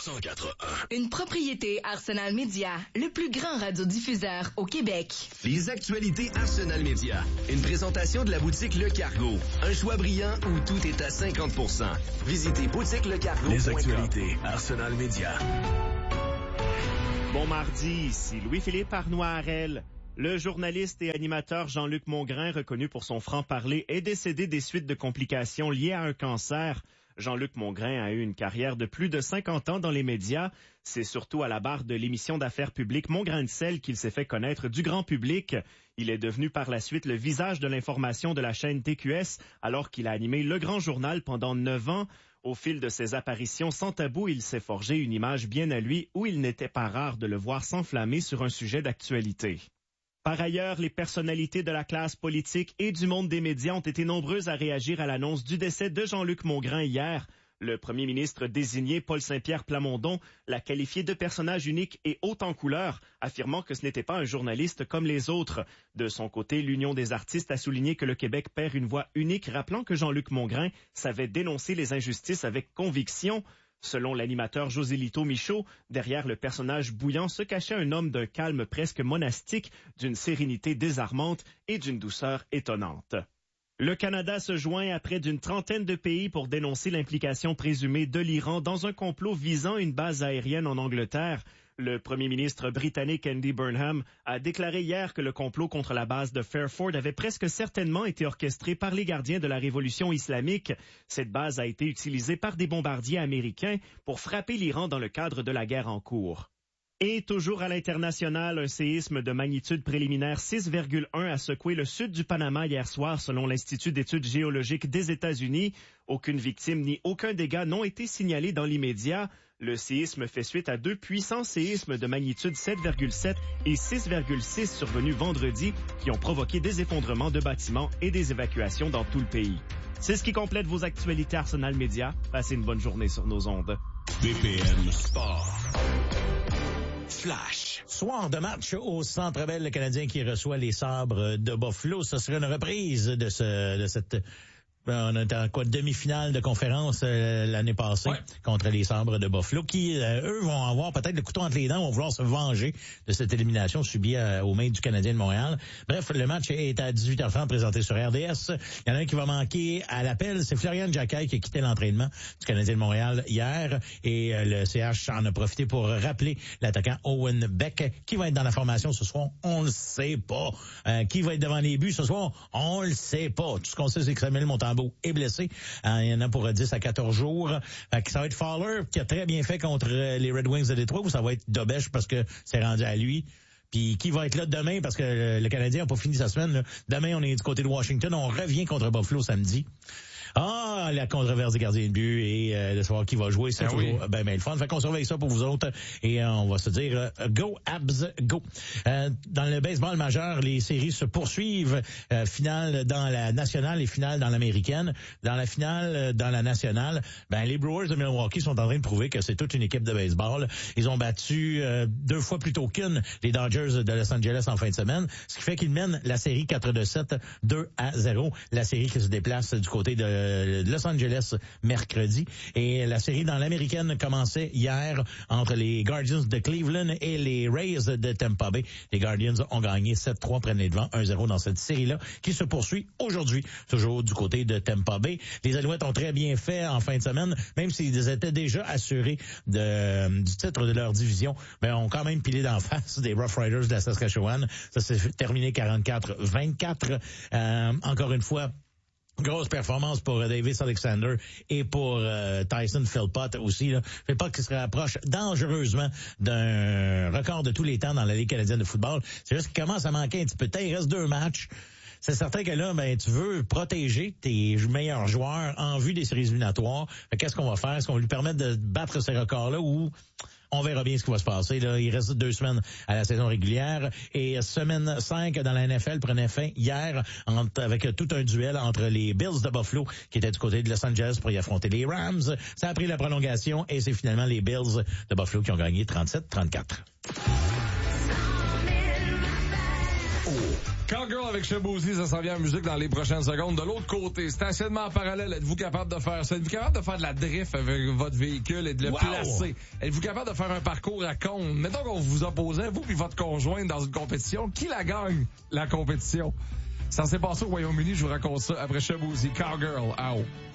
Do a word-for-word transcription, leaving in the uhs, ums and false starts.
cent quatre un. Une propriété Arsenal Média, le plus grand radiodiffuseur au Québec. Les actualités Arsenal Média. Une présentation de la boutique Le Cargo. Un choix brillant où tout est à cinquante pour cent. Visitez boutique le cargo point com. Les actualités Arsenal Média. Bon mardi, ici Louis-Philippe Arnois-Harel. Le journaliste et animateur Jean-Luc Mongrain, reconnu pour son franc-parler, est décédé des suites de complications liées à un cancer. Jean-Luc Mongrain a eu une carrière de plus de cinquante ans dans les médias. C'est surtout à la barre de l'émission d'affaires publiques Mon Grain de sel qu'il s'est fait connaître du grand public. Il est devenu par la suite le visage de l'information de la chaîne T Q S alors qu'il a animé Le Grand Journal pendant neuf ans. Au fil de ses apparitions sans tabou, il s'est forgé une image bien à lui où il n'était pas rare de le voir s'enflammer sur un sujet d'actualité. Par ailleurs, les personnalités de la classe politique et du monde des médias ont été nombreuses à réagir à l'annonce du décès de Jean-Luc Mongrain hier. Le premier ministre désigné, Paul Saint-Pierre Plamondon, l'a qualifié de personnage unique et haut en couleur, affirmant que ce n'était pas un journaliste comme les autres. De son côté, l'Union des artistes a souligné que le Québec perd une voix unique, rappelant que Jean-Luc Mongrain savait dénoncer les injustices avec conviction. Selon l'animateur Josélito Michaud, derrière le personnage bouillant se cachait un homme d'un calme presque monastique, d'une sérénité désarmante et d'une douceur étonnante. Le Canada se joint à près d'une trentaine de pays pour dénoncer l'implication présumée de l'Iran dans un complot visant une base aérienne en Angleterre. Le premier ministre britannique Andy Burnham a déclaré hier que le complot contre la base de Fairford avait presque certainement été orchestré par les gardiens de la révolution islamique. Cette base a été utilisée par des bombardiers américains pour frapper l'Iran dans le cadre de la guerre en cours. Et toujours à l'international, un séisme de magnitude préliminaire six virgule un a secoué le sud du Panama hier soir selon l'Institut d'études géologiques des États-Unis. Aucune victime ni aucun dégât n'ont été signalés dans l'immédiat. Le séisme fait suite à deux puissants séismes de magnitude sept virgule sept et six virgule six survenus vendredi qui ont provoqué des effondrements de bâtiments et des évacuations dans tout le pays. C'est ce qui complète vos actualités Arsenal Média. Passez une bonne journée sur nos ondes. B P M Sport. Flash. Soir de match au Centre Bell, le Canadien qui reçoit les Sabres de Buffalo. Ce serait une reprise de ce de cette on était en quoi demi-finale de conférence euh, l'année passée ouais. contre les Sabres de Buffalo qui, euh, eux, vont avoir peut-être le couteau entre les dents, vont vouloir se venger de cette élimination subie euh, aux mains du Canadien de Montréal. Bref, le match est à dix-huit heures trente présenté sur R D S. Il y en a un qui va manquer à l'appel, c'est Florian Jacquet qui a quitté l'entraînement du Canadien de Montréal hier et euh, le C H en a profité pour rappeler l'attaquant Owen Beck qui va être dans la formation ce soir, on le sait pas. Euh, qui va être devant les buts ce soir, on le sait pas. Tout ce qu'on sait, c'est que Samuel Montembeault est blessé. Euh, il y en a pour dix à quatorze jours. Euh, ça va être Fowler qui a très bien fait contre les Red Wings de Détroit ou ça va être Dobèche parce que c'est rendu à lui. Puis qui va être là demain parce que le Canadien n'a pas fini sa semaine. Là. Demain, on est du côté de Washington. On revient contre Buffalo samedi. Ah, la controverse des gardiens de but et euh, de savoir qui va jouer, c'est ah toujours oui. ben, ben le fun. Fait qu'on surveille ça pour vous autres et euh, on va se dire euh, go Abs go. Euh, dans le baseball majeur, les séries se poursuivent. Euh, finale dans la nationale et finale dans l'américaine. Dans la finale, euh, dans la nationale, ben les Brewers de Milwaukee sont en train de prouver que c'est toute une équipe de baseball. Ils ont battu euh, deux fois plus tôt qu'une les Dodgers de Los Angeles en fin de semaine, ce qui fait qu'ils mènent la série quatre de sept, deux à zéro. La série qui se déplace du côté de Los Angeles mercredi. Et la série dans l'américaine commençait hier entre les Guardians de Cleveland et les Rays de Tampa Bay. Les Guardians ont gagné sept trois, prennent les devants un zéro dans cette série-là qui se poursuit aujourd'hui, toujours du côté de Tampa Bay. Les Alouettes ont très bien fait en fin de semaine, même s'ils étaient déjà assurés de, du titre de leur division, ben ont quand même pilé d'en face des Rough Riders de la Saskatchewan. Ça s'est terminé quarante-quatre vingt-quatre. Euh, encore une fois, grosse performance pour Davis Alexander et pour euh, Tyson Philpott aussi. Là. Philpott qui se rapproche dangereusement d'un record de tous les temps dans la Ligue canadienne de football. C'est juste qu'il commence à manquer un petit peu de temps. Il reste deux matchs. C'est certain que là, ben, tu veux protéger tes meilleurs joueurs en vue des séries éliminatoires. Qu'est-ce qu'on va faire? Est-ce qu'on va lui permettre de battre ces records-là ou on verra bien ce qui va se passer. Là. Il reste deux semaines à la saison régulière et semaine cinq dans la N F L prenait fin hier entre, avec tout un duel entre les Bills de Buffalo qui étaient du côté de Los Angeles pour y affronter les Rams. Ça a pris la prolongation et c'est finalement les Bills de Buffalo qui ont gagné trente-sept trente-quatre. Cowgirl avec Shaboozey, ça s'en vient en musique dans les prochaines secondes. De l'autre côté, stationnement en parallèle, êtes-vous capable de faire ça? Êtes-vous capable de faire de la drift avec votre véhicule et de le wow. placer? Êtes-vous capable de faire un parcours à compte? Mettons qu'on vous opposait, vous puis votre conjointe dans une compétition. Qui la gagne, la compétition? Ça s'est passé au Royaume-Uni, je vous raconte ça après Shaboozey. Cowgirl, out.